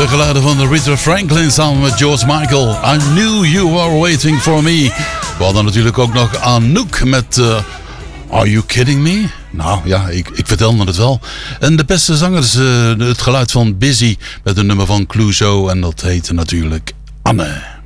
De geluiden van Aretha Franklin samen met George Michael. I knew you were waiting for me. We hadden natuurlijk ook nog Anouk met Are You Kidding Me? Nou ja, ik vertelde het wel. En de beste zanger is het geluid van Busy met een nummer van Clouseau. En dat heette natuurlijk Anne.